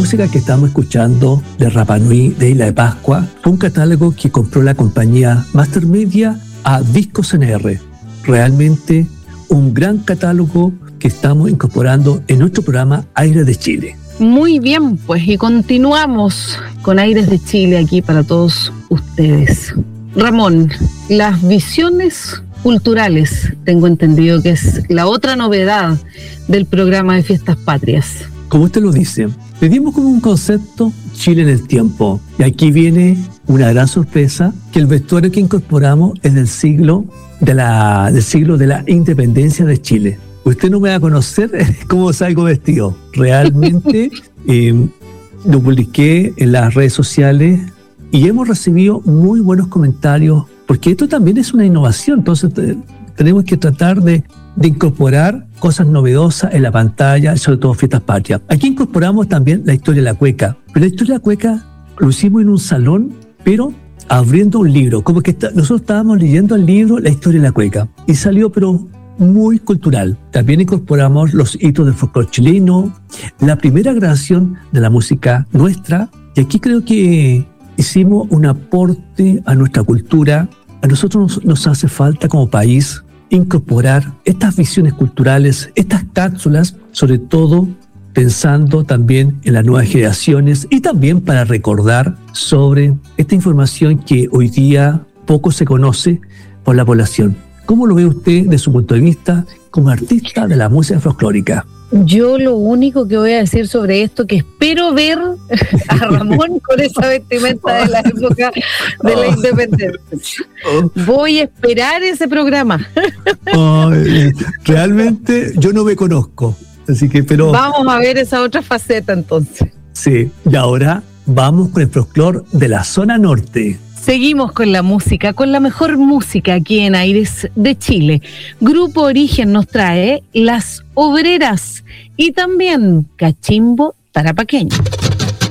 música que estamos escuchando de Rapa Nui, de Isla de Pascua, fue un catálogo que compró la compañía Master Media a Discos NR. Realmente un gran catálogo que estamos incorporando en nuestro programa Aires de Chile. Muy bien, pues, y continuamos con Aires de Chile aquí para todos ustedes. Ramón, las visiones culturales, tengo entendido que es la otra novedad del programa de Fiestas Patrias. Como usted lo dice, le dimos como un concepto Chile en el tiempo. Y aquí viene una gran sorpresa, que el vestuario que incorporamos es del siglo de la independencia de Chile. Usted no me va a conocer cómo salgo vestido. Realmente lo publiqué en las redes sociales y hemos recibido muy buenos comentarios, porque esto también es una innovación. Entonces tenemos que tratar de incorporar cosas novedosas en la pantalla, sobre todo Fiestas Patrias. Aquí incorporamos también la historia de la cueca, pero la historia de la cueca lo hicimos en un salón, pero abriendo un libro, como que nosotros estábamos leyendo el libro La historia de la cueca, y salió pero muy cultural. También incorporamos los hitos del folclore chileno, la primera grabación de la música nuestra, y aquí creo que hicimos un aporte a nuestra cultura. A nosotros nos hace falta como país incorporar estas visiones culturales, estas cápsulas, sobre todo pensando también en las nuevas generaciones y también para recordar sobre esta información que hoy día poco se conoce por la población. ¿Cómo lo ve usted desde su punto de vista como artista de la música folclórica? Yo lo único que voy a decir sobre esto, que espero ver a Ramón con esa vestimenta de la época de la independencia. Voy a esperar ese programa. Realmente yo no me conozco, así que pero vamos a ver esa otra faceta entonces. Sí, y ahora vamos con el folclore de la zona norte. Seguimos con la música, con la mejor música aquí en Aires de Chile. Grupo Origen nos trae Las Obreras y también Cachimbo Tarapaqueño.